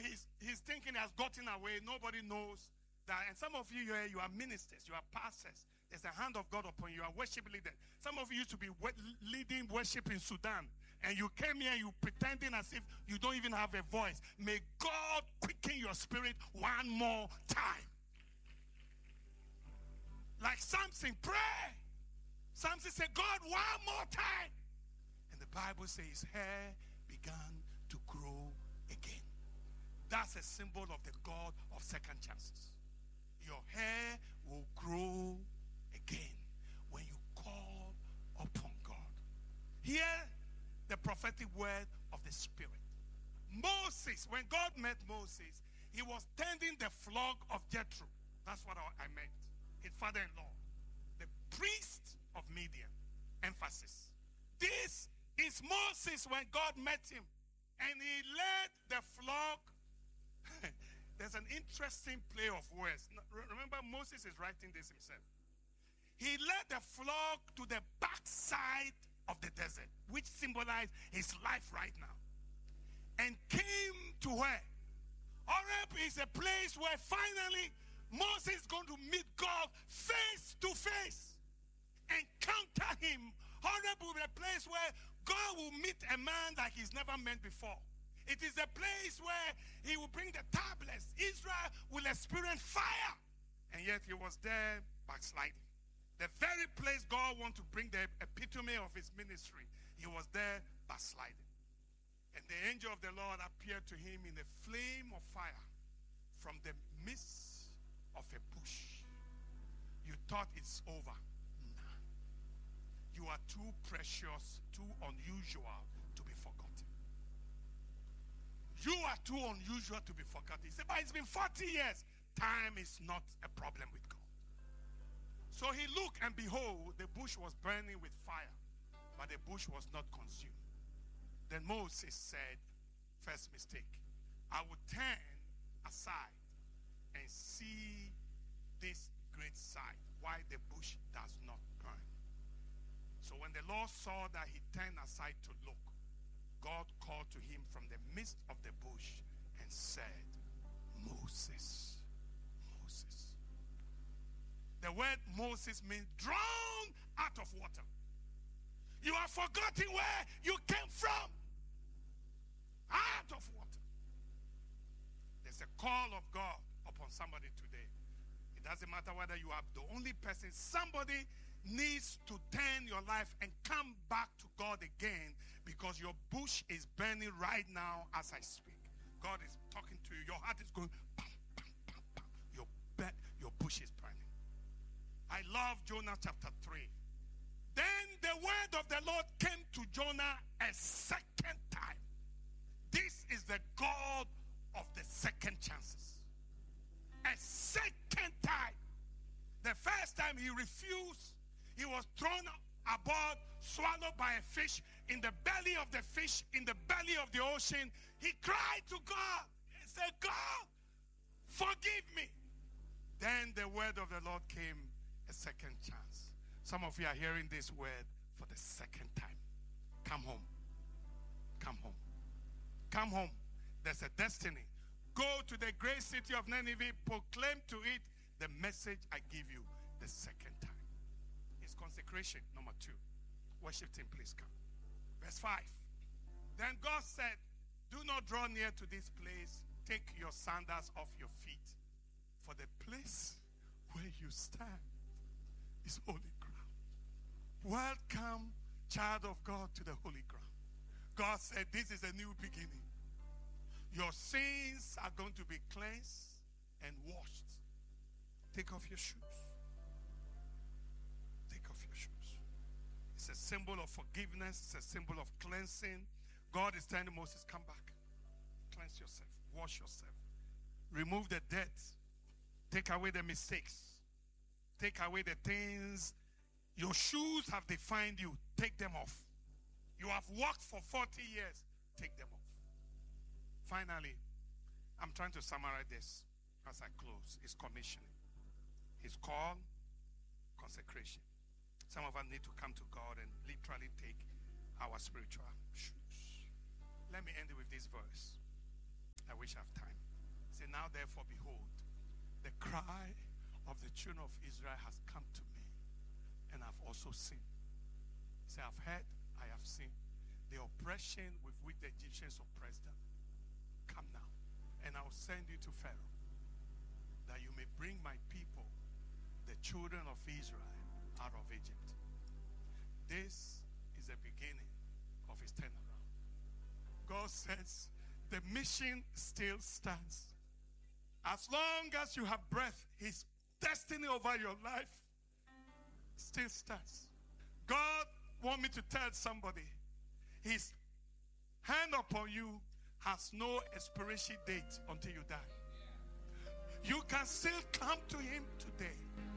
he's thinking he has gotten away. Nobody knows that. And some of you here, you are ministers, you are pastors. There's a hand of God upon you. You are worship leaders. Some of you used to be leading worship in Sudan. And you came here, you pretending as if you don't even have a voice. May God quicken your spirit one more time. Like Samson, pray. Samson said, God, one more time. And the Bible says his hair began to grow again. That's a symbol of the God of second chances. Your hair will grow again when you call upon God. Hear the prophetic word of the Spirit. Moses, when God met Moses, he was tending the flock of Jethro. That's what I meant. His father-in-law, the priest of Midian. Emphasis. This is Moses when God met him. And he led the flock. There's an interesting play of words. Remember, Moses is writing this himself. He led the flock to the backside of the desert, which symbolized his life right now. And came to where? Horeb is a place where finally Moses is going to meet God face to face. Encounter him. Horeb will be a place where God will meet a man like he's never met before. It is a place where he will bring the tablets. Israel will experience fire. And yet he was there backsliding. The very place God wants to bring the epitome of his ministry, he was there backsliding. And the angel of the Lord appeared to him in a flame of fire from the midst of a bush. You thought it's over. Nah. You are too precious, too unusual to be forgotten. You are too unusual to be forgotten. He said, but it's been 40 years. Time is not a problem with God. So he looked, and behold, the bush was burning with fire, but the bush was not consumed. Then Moses said, first mistake, I will turn aside and see this great sight, why the bush does not burn. So when the Lord saw that he turned aside to look, God called to him from the midst of the bush and said, Moses, Moses. The word Moses means drawn out of water. You have forgotten where you came from. Out of water. There's a call of God upon somebody today. It doesn't matter whether you are the only person. Somebody needs to turn your life and come back to God again, because your bush is burning right now as I speak. God is talking to you. Your heart is going pam, pam, pam, pam. Your bush is burning. I love Jonah chapter 3. Then the word of the Lord came to Jonah a second time. This is the God of the second chances. A second time. The first time he refused, he was thrown aboard, swallowed by a fish, in the belly of the fish, in the belly of the ocean. He cried to God. He said, God, forgive me. Then the word of the Lord came a second chance. Some of you are hearing this word for the second time. Come home. Come home. Come home. There's a destiny. Go to the great city of Nineveh, proclaim to it the message I give you the second time. It's consecration, number 2. Worship team, please come. Verse 5. Then God said, do not draw near to this place. Take your sandals off your feet. For the place where you stand is holy ground. Welcome, child of God, to the holy ground. God said, this is a new beginning. Your sins are going to be cleansed and washed. Take off your shoes. Take off your shoes. It's a symbol of forgiveness. It's a symbol of cleansing. God is telling Moses, come back. Cleanse yourself. Wash yourself. Remove the dirt. Take away the mistakes. Take away the things. Your shoes have defined you. Take them off. You have walked for 40 years. Take them off. Finally, I'm trying to summarize this as I close. It's commissioning. His call, consecration. Some of us need to come to God and literally take our spiritual shoes. Let me end it with this verse. I wish I have time. said, now therefore behold, the cry of the children of Israel has come to me, and I've also seen. He said, I've heard, I have seen the oppression with which the Egyptians oppressed them. Come now, and I'll send you to Pharaoh, that you may bring my people, the children of Israel, out of Egypt. This is the beginning of his turnaround. God says the mission still stands. As long as you have breath, his destiny over your life still stands. God wants me to tell somebody, his hand upon you has no expiration date until you die. You can still come to him today.